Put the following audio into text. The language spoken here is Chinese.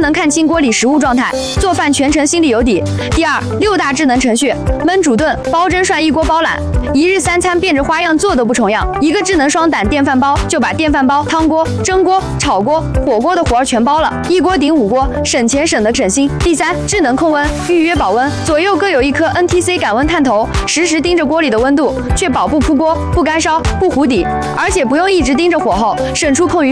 能看清锅里食物状态，做饭全程心里有底。第二，6大智能程序，焖煮炖、煲蒸涮一锅包揽，一日3餐变着花样做都不重样。一个智能双胆电饭煲就把电饭煲、汤锅、蒸锅、炒锅、火锅的活儿全包了，一锅顶5锅，省钱省得省心。第三，智能控温，预约保温，左右各有一颗 NTC 感温探头，实时盯着锅里的温度，确保不扑锅、不干烧、不糊底，而且不用一直盯着火候，省出空余